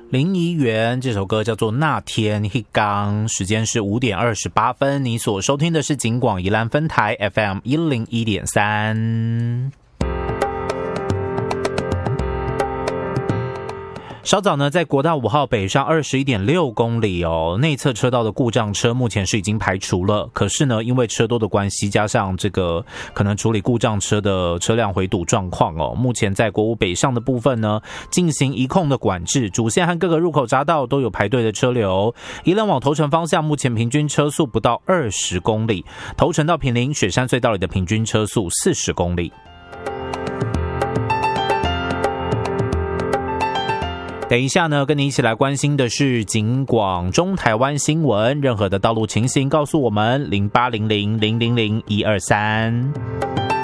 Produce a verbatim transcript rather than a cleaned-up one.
林怡园这首歌叫做《那天一刚》，时间是五点二十八分。你所收听的是警广宜兰分台 F M 一零一点三。稍早呢，在国道五号北上二十一点六公里哦，内侧车道的故障车目前是已经排除了。可是呢，因为车多的关系，加上这个可能处理故障车的车辆回堵状况哦，目前在国五北上的部分呢，进行一控的管制，主线和各个入口匝道都有排队的车流。宜兰往头城方向，目前平均车速不到二十公里，头城到坪林雪山隧道里的平均车速四十公里。等一下呢，跟你一起来关心的是警广中台湾新闻，任何的道路情形告诉我们零八零零零零零一二三。